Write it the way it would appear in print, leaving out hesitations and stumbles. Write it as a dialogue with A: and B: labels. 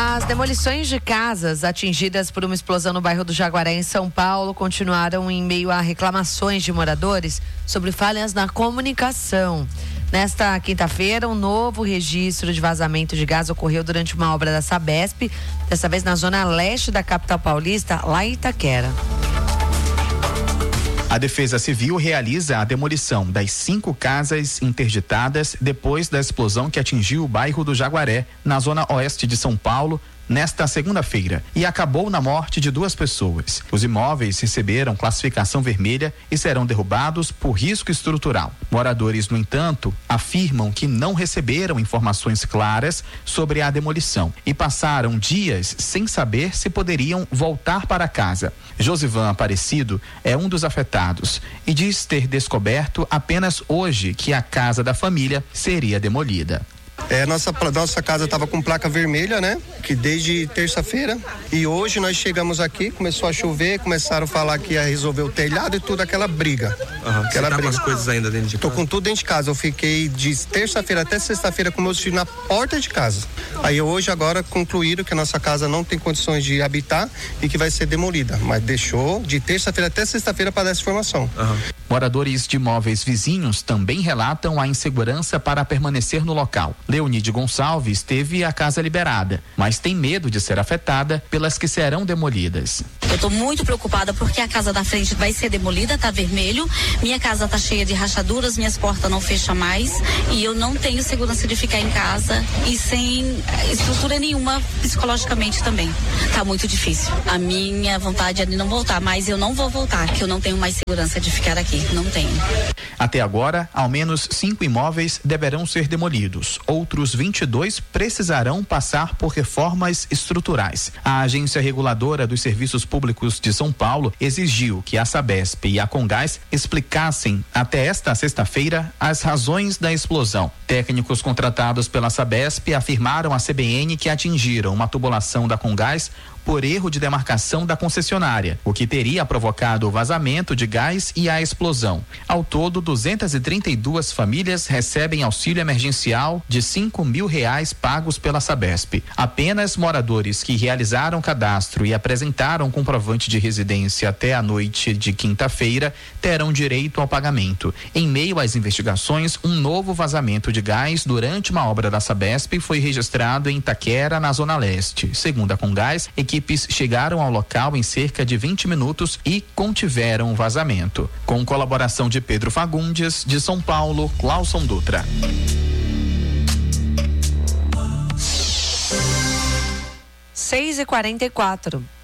A: As demolições de casas atingidas por uma explosão no bairro do Jaguaré, em São Paulo, continuaram em meio a reclamações de moradores sobre falhas na comunicação. Nesta quinta-feira, um novo registro de vazamento de gás ocorreu durante uma obra da Sabesp, dessa vez na zona leste da capital paulista, lá em Itaquera.
B: A Defesa Civil realiza a demolição das 5 casas interditadas depois da explosão que atingiu o bairro do Jaguaré, na zona oeste de São Paulo, nesta segunda-feira, e acabou na morte de 2 pessoas. Os imóveis receberam classificação vermelha e serão derrubados por risco estrutural. Moradores, no entanto, afirmam que não receberam informações claras sobre a demolição e passaram dias sem saber se poderiam voltar para casa. Josivan Aparecido é um dos afetados e diz ter descoberto apenas hoje que a casa da família seria demolida.
C: Nossa casa estava com placa vermelha, né? Que desde terça-feira. E hoje nós chegamos aqui, começou a chover, começaram a falar que ia resolver o telhado e tudo, aquela briga.
D: Você tá com as coisas ainda dentro de casa?
C: Tô com tudo dentro de casa. Eu fiquei de terça-feira até sexta-feira com meus filhos na porta de casa. Aí hoje agora concluíram que a nossa casa não tem condições de habitar e que vai ser demolida. Mas deixou de terça-feira até sexta-feira para dar essa informação.
B: Moradores de imóveis vizinhos também relatam a insegurança para permanecer no local. Leonide Gonçalves teve a casa liberada, mas tem medo de ser afetada pelas que serão demolidas.
E: Eu tô muito preocupada porque a casa da frente vai ser demolida, tá vermelho, minha casa tá cheia de rachaduras, minhas portas não fecham mais e eu não tenho segurança de ficar em casa e sem estrutura nenhuma psicologicamente também. Tá muito difícil. A minha vontade é de não voltar, mas eu não vou voltar, que eu não tenho mais segurança de ficar aqui, não tenho.
B: Até agora, ao menos 5 imóveis deverão ser demolidos. Outros 22 precisarão passar por reformas estruturais. A Agência Reguladora dos Serviços Públicos de São Paulo exigiu que a Sabesp e a Comgás explicassem até esta sexta-feira as razões da explosão. Técnicos contratados pela Sabesp afirmaram à CBN que atingiram uma tubulação da Comgás por erro de demarcação da concessionária, o que teria provocado o vazamento de gás e a explosão. Ao todo, 232 famílias recebem auxílio emergencial de R$5.000 pagos pela Sabesp. Apenas moradores que realizaram cadastro e apresentaram comprovante de residência até a noite de quinta-feira terão direito ao pagamento. Em meio às investigações, um novo vazamento de gás durante uma obra da Sabesp foi registrado em Itaquera, na Zona Leste. Segundo a Comgás, equipes chegaram ao local em cerca de 20 minutos e contiveram o vazamento. Com colaboração de Pedro Fagundes, de São Paulo, Clauson Dutra.
A: 6h44.